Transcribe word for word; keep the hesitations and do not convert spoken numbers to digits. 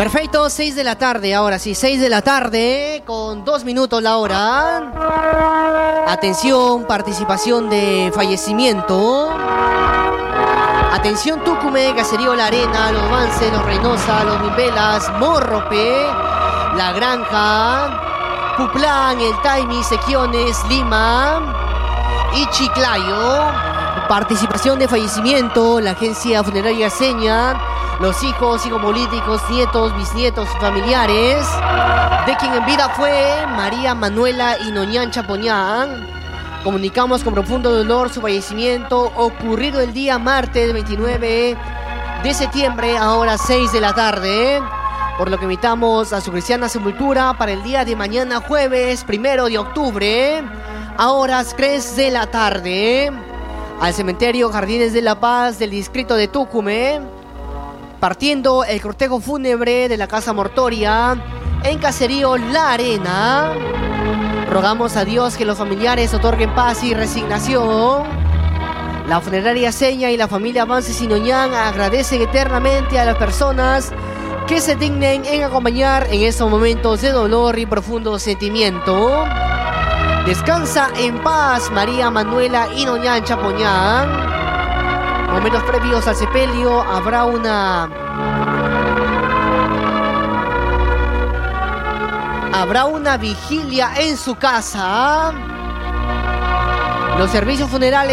Perfecto, seis de la tarde, ahora sí, seis de la tarde, con dos minutos la hora. Atención, participación de fallecimiento. Atención, Tucumé, Caserío La Arena, Los Vance, Los Reynosa, Los Mimbelas, Morrope, La Granja, Puplán, El Taimi, Sequiones, Lima y Chiclayo. Participación de fallecimiento, la agencia funeraria Seña, los hijos, hijos políticos, nietos, bisnietos, familiares de quien en vida fue María Manuela Inoñán Chapoñán. Comunicamos con profundo dolor su fallecimiento ocurrido el día martes veintinueve de septiembre a horas seis de la tarde, por lo que invitamos a su cristiana sepultura para el día de mañana jueves primero de octubre a horas tres de la tarde al cementerio Jardines de la Paz del distrito de Tucumé, partiendo el cortejo fúnebre de la casa mortoria en Caserío La Arena. Rogamos a Dios que los familiares otorguen paz y resignación. La funeraria Seña y la familia Vance Sinoñán agradecen eternamente a las personas que se dignen en acompañar en estos momentos de dolor y profundo sentimiento. Descansa en paz María Manuela Inoñán Chapoñán. Momentos previos al sepelio habrá una... Habrá una vigilia en su casa. Los servicios funerales